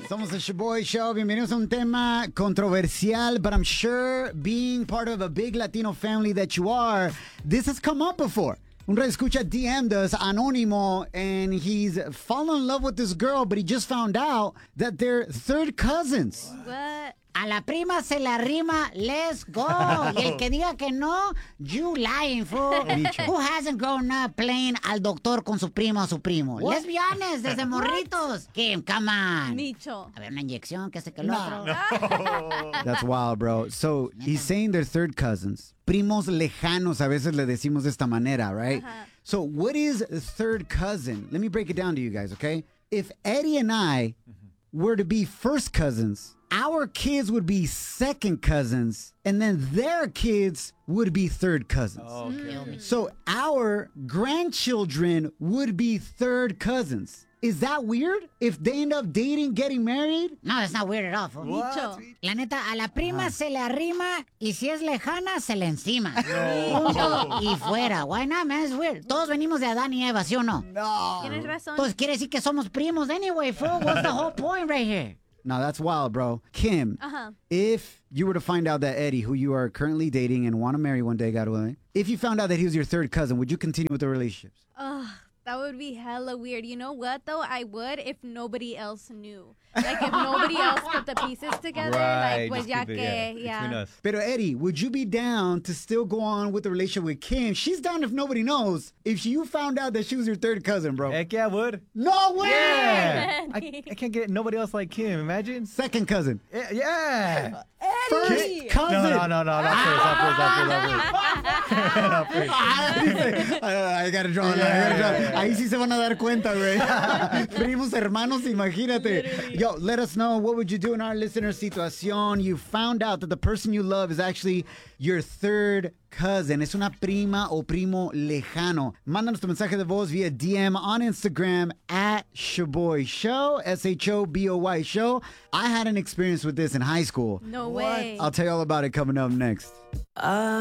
Somos el Shaboy Show. Bienvenidos a un tema controversial, but I'm sure being part of a big Latino family that you are, this has come up before. Un escucha DM'd us, Anónimo, and he's fallen in love with this girl, but he just found out that they're third cousins. What? A la prima se la rima, let's go. Y el que diga que no, you lying, fool. Who hasn't grown up playing al doctor con su prima o su primo? What? Let's be honest, desde morritos. Kim, come on. Micho. A ver, una inyección, que este que el otro. That's wild, bro. So he's saying they're third cousins. Primos lejanos, a veces le decimos de esta manera, right? So what is a third cousin? Let me break it down to you guys, okay? If Eddie and I were to be first cousins, our kids would be second cousins, and then their kids would be third cousins. So our grandchildren would be third cousins. Is that weird? If they end up dating, getting married? No, that's not weird at all, fool. Micho. La neta, a la prima se le arrima y si es lejana, se le encima. Punto y fuera. Why not, man? It's weird. Todos venimos de Adán y Eva, ¿sí o no? No. Tienes razón. Pues quiere decir que somos primos anyway, fool. What's the whole point right here? No, that's wild, bro. Kim, if you were to find out that Eddie, who you are currently dating and want to marry one day, God willing, if you found out that he was your third cousin, would you continue with the relationships? Ugh, that would be hella weird. You know what, though? I would if nobody else knew. Like, if nobody else put the pieces together. Right, Like, pues just ya keep it, que, between us. Pero Eddie, would you be down to still go on with the relationship with Kim? She's down if nobody knows. If you found out that she was your third cousin, bro. Heck yeah, I would. No way! Yeah. I can't get nobody else like Kim. Imagine. Second cousin. Yeah. First cousin. No, not first. I gotta draw a line. Ahí sí se van a dar cuenta, güey. Primos, hermanos, imagínate. Yo, let us know, what would you do in our listener situación? You found out that the person you love is actually your third cousin. Es una prima o primo lejano. Mándanos tu mensaje de voz via DM on Instagram at Shaboy Show, SHOBOY Show. I had an experience with this in high school. No way. I'll tell you all about it coming up next.